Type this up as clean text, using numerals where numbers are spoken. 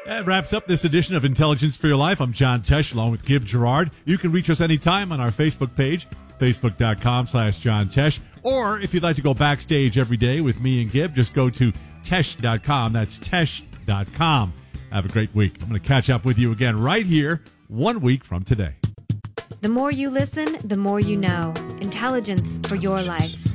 That wraps up this edition of Intelligence for Your Life. I'm John Tesh, along with Gib Gerard. You can reach us anytime on our Facebook page, facebook.com/John Tesh. Or if you'd like to go backstage every day with me and Gib, just go to Tesh.com. That's Tesh.com. Have a great week. I'm going to catch up with you again right here 1 week from today. The more you listen, the more you know. Intelligence for Your Life.